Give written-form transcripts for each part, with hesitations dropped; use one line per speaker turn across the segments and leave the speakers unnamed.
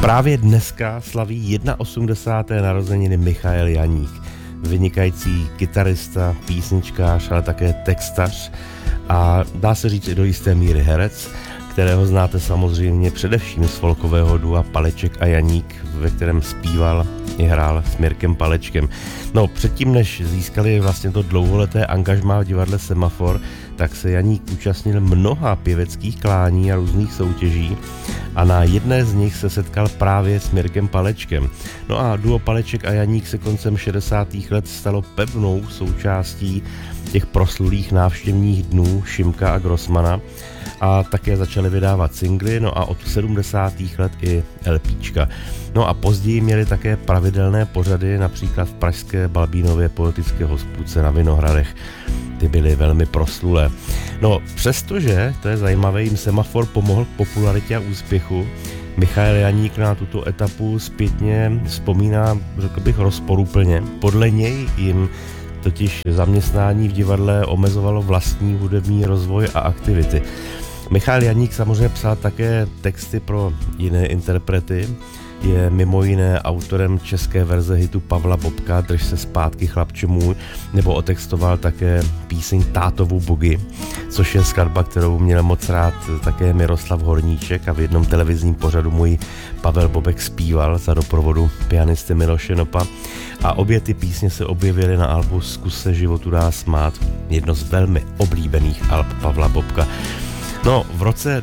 Právě dneska slaví 81. narozeniny Michael Janík, vynikající kytarista, písničkář, ale také textař a dá se říct i do jisté míry herec, kterého znáte samozřejmě především z folkového dua Paleček a Janík, ve kterém zpíval i hrál s Mirkem Palečkem. No, předtím, než získali vlastně to dlouholeté angažmá v divadle Semafor, tak se Janík účastnil mnoha pěveckých klání a různých soutěží a na jedné z nich se setkal právě s Mirkem Palečkem. No a duo Paleček a Janík se koncem 60. let stalo pevnou součástí těch proslulých návštěvních dnů Šimka a Grossmana a také začali vydávat singly, no a od 70. let i LPčka. No a později měli také pravidelné pořady, například v pražské Balbínově poetické hospůdce na Vinohradech. Ty byly velmi proslulé. No, přestože, to je zajímavé, jim Semafor pomohl k popularitě a úspěchu, Michael Janík na tuto etapu zpětně vzpomíná, řekl bych, rozporuplně. Podle něj jim totiž zaměstnání v divadle omezovalo vlastní hudební rozvoj a aktivity. Michael Janík samozřejmě psal také texty pro jiné interprety, je mimo jiné autorem české verze hitu Pavla Bobka Drž se zpátky chlapče můj, nebo otextoval také píseň Tátovu bugy, což je skladba, kterou měl moc rád také Miroslav Horníček a v jednom televizním pořadu můj Pavel Bobek zpíval za doprovodu pianisty Miloše Nopa a obě ty písně se objevily na albu Zkus se životu dá smát, jedno z velmi oblíbených alb Pavla Bobka. No, v roce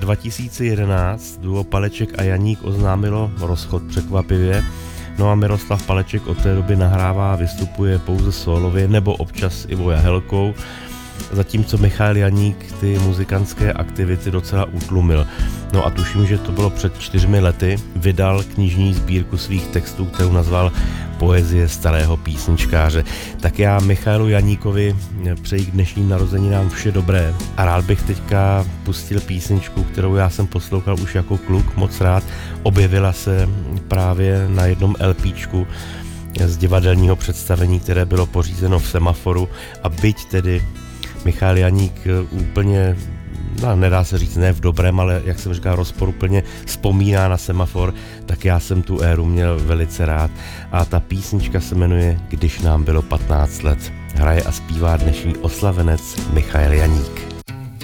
2011 duo Paleček a Janík oznámilo rozchod překvapivě, no a Miroslav Paleček od té doby nahrává a vystupuje pouze sólově nebo občas i Ivo Jahelkou, zatímco Michael Janík ty muzikantské aktivity docela utlumil. No a tuším, že to bylo před 4 lety, vydal knižní sbírku svých textů, kterou nazval Poezie starého písničkáře. Tak já Michailu Janíkovi přeji k dnešním narozeninám vše dobré a rád bych teďka pustil písničku, kterou já jsem poslouchal už jako kluk moc rád. Objevila se právě na jednom LPčku z divadelního představení, které bylo pořízeno v Semaforu a byť tedy Michael Janík úplně, nedá se říct ne v dobrém, ale jak jsem říkal, rozporuplně vzpomíná na Semafor, tak já jsem tu éru měl velice rád a ta písnička se jmenuje Když nám bylo 15 let. Hraje a zpívá dnešní oslavenec Michael Janík.